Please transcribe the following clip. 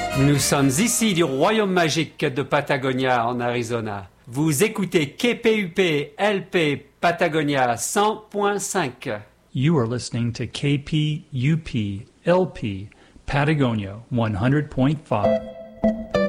Nous sommes ici du Royaume magique de Patagonia en Arizona. Vous écoutez KPUP LP Patagonia 100.5. You are listening to KPUP LP Patagonia 100.5.